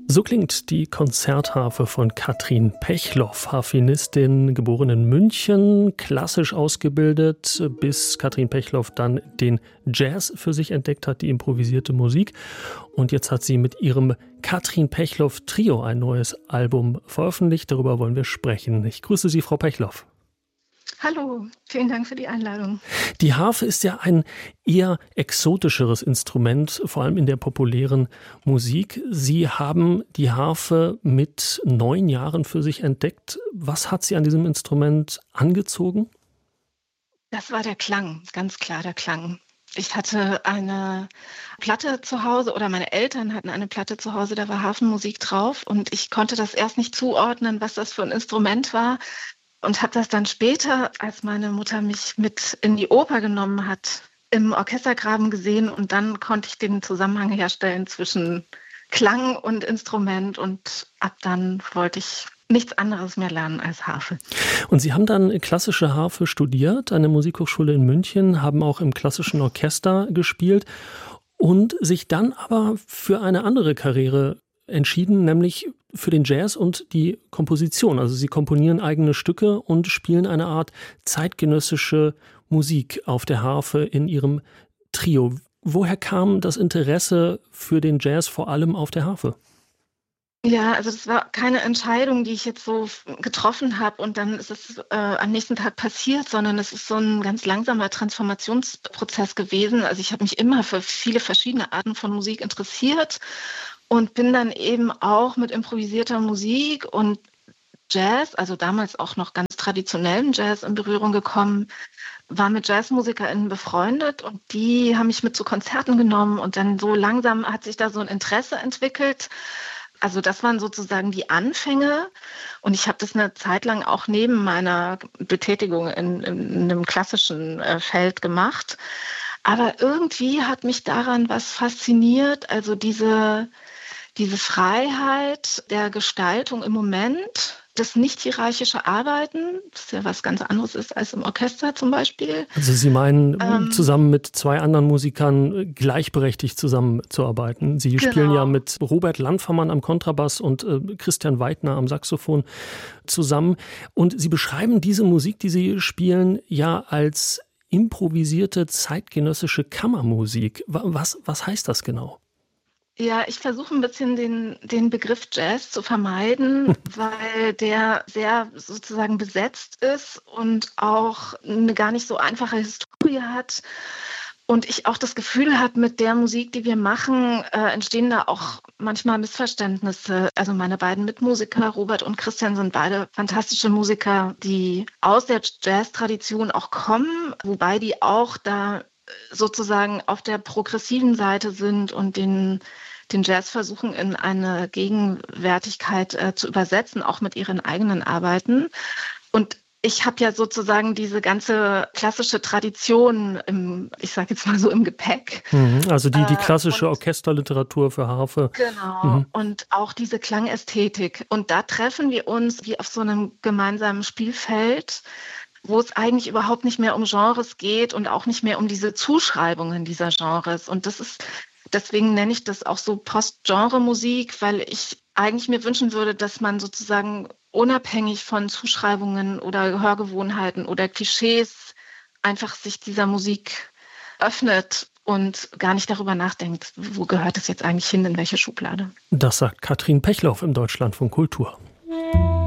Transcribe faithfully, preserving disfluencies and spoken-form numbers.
So klingt die Konzertharfe von Katrin Pechloff, Harfenistin, geboren in München, klassisch ausgebildet, bis Katrin Pechloff dann den Jazz für sich entdeckt hat, die improvisierte Musik. Und jetzt hat sie mit ihrem Katrin Pechloff Trio ein neues Album veröffentlicht. Darüber wollen wir sprechen. Ich grüße Sie, Frau Pechloff. Hallo, vielen Dank für die Einladung. Die Harfe ist ja ein eher exotischeres Instrument, vor allem in der populären Musik. Sie haben die Harfe mit neun Jahren für sich entdeckt. Was hat Sie an diesem Instrument angezogen? Das war der Klang, ganz klar der Klang. Ich hatte eine Platte zu Hause oder meine Eltern hatten eine Platte zu Hause, da war Hafenmusik drauf und ich konnte das erst nicht zuordnen, was das für ein Instrument war. Und habe das dann später, als meine Mutter mich mit in die Oper genommen hat, im Orchestergraben gesehen. Und dann konnte ich den Zusammenhang herstellen zwischen Klang und Instrument. Und ab dann wollte ich nichts anderes mehr lernen als Harfe. Und Sie haben dann klassische Harfe studiert an der Musikhochschule in München, haben auch im klassischen Orchester gespielt und sich dann aber für eine andere Karriere entschieden, nämlich für den Jazz und die Komposition. Also Sie komponieren eigene Stücke und spielen eine Art zeitgenössische Musik auf der Harfe in Ihrem Trio. Woher kam das Interesse für den Jazz vor allem auf der Harfe? Ja, also das war keine Entscheidung, die ich jetzt so getroffen habe und dann ist es äh, am nächsten Tag passiert, sondern es ist so ein ganz langsamer Transformationsprozess gewesen. Also ich habe mich immer für viele verschiedene Arten von Musik interessiert und bin dann eben auch mit improvisierter Musik und Jazz, also damals auch noch ganz traditionellen Jazz, in Berührung gekommen, war mit JazzmusikerInnen befreundet und die haben mich mit zu Konzerten genommen und dann so langsam hat sich da so ein Interesse entwickelt. Also das waren sozusagen die Anfänge und ich habe das eine Zeit lang auch neben meiner Betätigung in, in einem klassischen äh, Feld gemacht. Aber irgendwie hat mich daran was fasziniert, also diese Diese Freiheit der Gestaltung im Moment, das nicht hierarchische Arbeiten, das ja was ganz anderes ist als im Orchester zum Beispiel. Also Sie meinen, ähm, zusammen mit zwei anderen Musikern gleichberechtigt zusammenzuarbeiten. Sie genau. spielen ja mit Robert Landfermann am Kontrabass und äh, Christian Weidner am Saxophon zusammen. Und Sie beschreiben diese Musik, die Sie spielen, ja als improvisierte zeitgenössische Kammermusik. Was, was heißt das genau? Ja, ich versuche ein bisschen den, den Begriff Jazz zu vermeiden, weil der sehr sozusagen besetzt ist und auch eine gar nicht so einfache Historie hat. Und ich auch das Gefühl habe, mit der Musik, die wir machen, äh, entstehen da auch manchmal Missverständnisse. Also meine beiden Mitmusiker, Robert und Christian, sind beide fantastische Musiker, die aus der Jazz-Tradition auch kommen, wobei die auch da sozusagen auf der progressiven Seite sind und den, den Jazz versuchen in eine Gegenwärtigkeit äh, zu übersetzen, auch mit ihren eigenen Arbeiten. Und ich habe ja sozusagen diese ganze klassische Tradition, im, ich sage jetzt mal so im Gepäck. Mhm, also die, die klassische äh, und, Orchesterliteratur für Harfe. Genau, mhm. Und auch diese Klangästhetik. Und da treffen wir uns wie auf so einem gemeinsamen Spielfeld, wo es eigentlich überhaupt nicht mehr um Genres geht und auch nicht mehr um diese Zuschreibungen dieser Genres. Und das ist, deswegen nenne ich das auch so Post-Genre-Musik, weil ich eigentlich mir wünschen würde, dass man sozusagen unabhängig von Zuschreibungen oder Hörgewohnheiten oder Klischees einfach sich dieser Musik öffnet und gar nicht darüber nachdenkt, wo gehört es jetzt eigentlich hin, in welche Schublade. Das sagt Katrin Pechloff im Deutschlandfunk Kultur.